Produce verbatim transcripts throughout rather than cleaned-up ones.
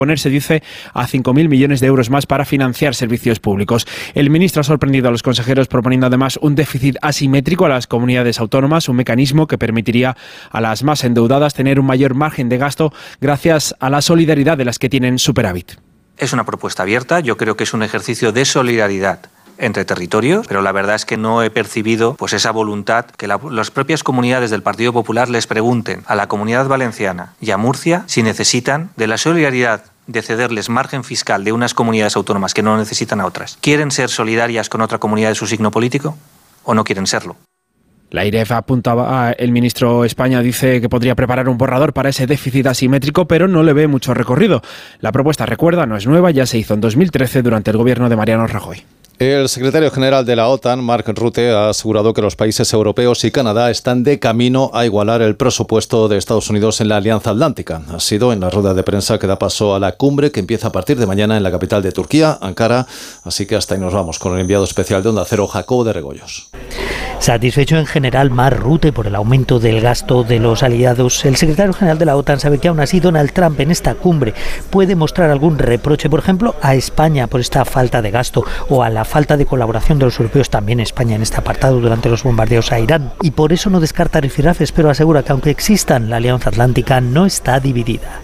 ponerse, dice, a cinco mil millones de euros más para financiar servicios públicos. El ministro ha sorprendido a los consejeros proponiendo además un déficit asimétrico a las comunidades autónomas, un mecanismo que permitiría a las más endeudadas tener un mayor margen de gasto gracias a la solidaridad de las que tienen superávit. Es una propuesta abierta, yo creo que es un ejercicio de solidaridad entre territorios, pero la verdad es que no he percibido pues esa voluntad que la, las propias comunidades del Partido Popular les pregunten a la Comunidad Valenciana y a Murcia si necesitan de la solidaridad de cederles margen fiscal de unas comunidades autónomas que no necesitan a otras. ¿Quieren ser solidarias con otra comunidad de su signo político o no quieren serlo? La I R E F apuntaba, el ministro España dice que podría preparar un borrador para ese déficit asimétrico, pero no le ve mucho recorrido. La propuesta, recuerda, no es nueva, ya se hizo en dos mil trece durante el gobierno de Mariano Rajoy. El secretario general de la OTAN, Mark Rutte, ha asegurado que los países europeos y Canadá están de camino a igualar el presupuesto de Estados Unidos en la Alianza Atlántica. Ha sido en la rueda de prensa que da paso a la cumbre que empieza a partir de mañana en la capital de Turquía, Ankara. Así que hasta ahí nos vamos con el enviado especial de Onda Cero, Jacobo de Regoyos. Satisfecho en general Mark Rutte por el aumento del gasto de los aliados. El secretario general de la OTAN sabe que aún así Donald Trump en esta cumbre puede mostrar algún reproche, por ejemplo, a España por esta falta de gasto o a la falta de colaboración de los europeos, también España en este apartado durante los bombardeos a Irán. Y por eso no descarta rifirrafes, pero asegura que aunque existan, la Alianza Atlántica no está dividida.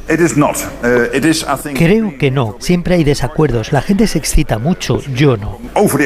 Creo que no. Siempre hay desacuerdos. La gente se excita mucho. Yo no.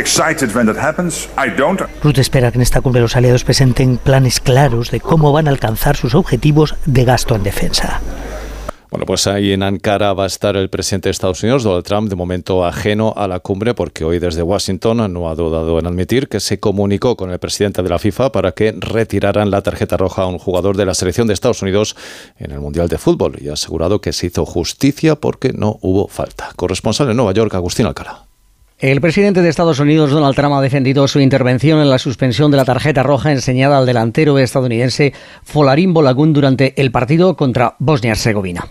Rutte espera que en esta cumbre los aliados presenten planes claros de cómo van a alcanzar sus objetivos de gasto en defensa. Bueno, pues ahí en Ankara va a estar el presidente de Estados Unidos, Donald Trump, de momento ajeno a la cumbre, porque hoy desde Washington no ha dudado en admitir que se comunicó con el presidente de la FIFA para que retiraran la tarjeta roja a un jugador de la selección de Estados Unidos en el Mundial de Fútbol y ha asegurado que se hizo justicia porque no hubo falta. Corresponsal en Nueva York, Agustín Alcalá. El presidente de Estados Unidos, Donald Trump, ha defendido su intervención en la suspensión de la tarjeta roja enseñada al delantero estadounidense Folarin Bolagun durante el partido contra Bosnia-Herzegovina.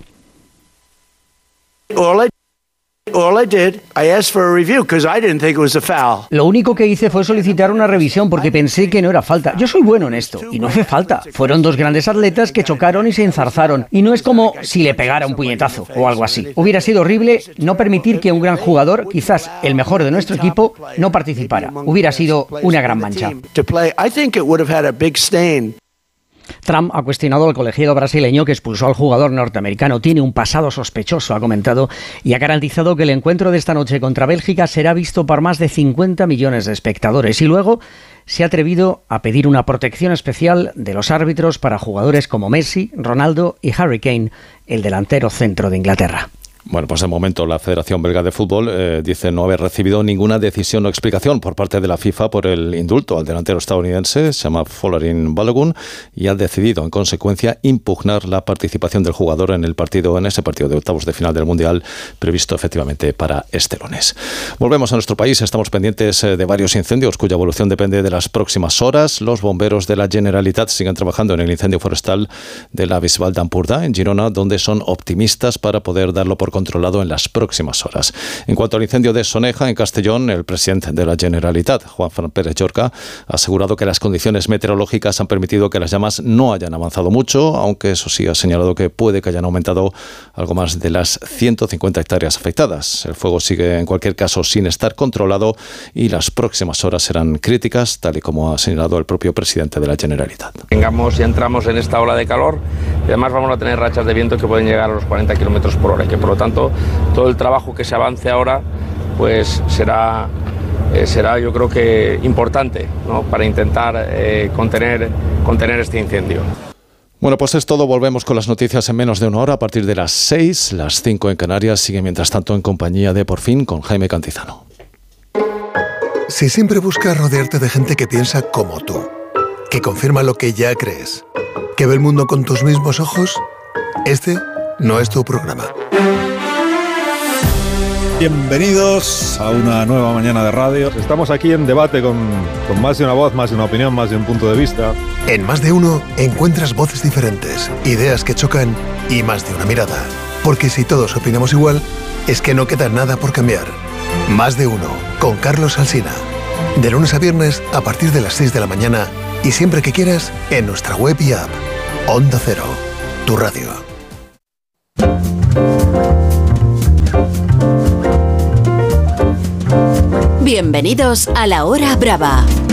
Lo único que hice fue solicitar una revisión porque pensé que no era falta. Yo soy bueno en esto y no fue falta. Fueron dos grandes atletas que chocaron y se enzarzaron. Y no es como si le pegara un puñetazo o algo así. Hubiera sido horrible no permitir que un gran jugador, quizás el mejor de nuestro equipo, no participara. Hubiera sido una gran mancha. Trump ha cuestionado al colegiado brasileño que expulsó al jugador norteamericano. Tiene un pasado sospechoso, ha comentado, y ha garantizado que el encuentro de esta noche contra Bélgica será visto por más de cincuenta millones de espectadores. Y luego se ha atrevido a pedir una protección especial de los árbitros para jugadores como Messi, Ronaldo y Harry Kane, el delantero centro de Inglaterra. Bueno, pues de momento la Federación Belga de Fútbol eh, dice no haber recibido ninguna decisión o explicación por parte de la FIFA por el indulto al delantero estadounidense, se llama Folarin Balogun, y ha decidido en consecuencia impugnar la participación del jugador en el partido, en ese partido de octavos de final del Mundial previsto efectivamente para este lunes. Volvemos a nuestro país, estamos pendientes de varios incendios cuya evolución depende de las próximas horas. Los bomberos de la Generalitat siguen trabajando en el incendio forestal de la Bisbal d'Empordà en Girona, donde son optimistas para poder darlo por controlado en las próximas horas. En cuanto al incendio de Soneja, en Castellón, el presidente de la Generalitat, Juan Fran Pérez Llorca, ha asegurado que las condiciones meteorológicas han permitido que las llamas no hayan avanzado mucho, aunque eso sí ha señalado que puede que hayan aumentado algo más de las ciento cincuenta hectáreas afectadas. El fuego sigue en cualquier caso sin estar controlado y las próximas horas serán críticas, tal y como ha señalado el propio presidente de la Generalitat. Vengamos y entramos en esta ola de calor y además vamos a tener rachas de viento que pueden llegar a los cuarenta kilómetros por hora y que por lo tanto todo el trabajo que se avance ahora pues será, eh, será yo creo que importante, ¿no?, para intentar eh, contener, contener este incendio. Bueno, pues es todo. Volvemos con las noticias en menos de una hora a partir de las seis, las cinco en Canarias. Sigue mientras tanto en compañía de Por Fin con Jaime Cantizano. Si siempre buscas rodearte de gente que piensa como tú, que confirma lo que ya crees, que ve el mundo con tus mismos ojos, este no es tu programa. Bienvenidos a una nueva mañana de radio. Estamos aquí en debate con, con más de una voz, más de una opinión, más de un punto de vista. En Más de Uno encuentras voces diferentes, ideas que chocan y más de una mirada. Porque si todos opinamos igual, es que no queda nada por cambiar. Más de Uno, con Carlos Alsina. De lunes a viernes a partir de las seis de la mañana y siempre que quieras en nuestra web y app. Onda Cero, tu radio. Bienvenidos a La Hora Brava.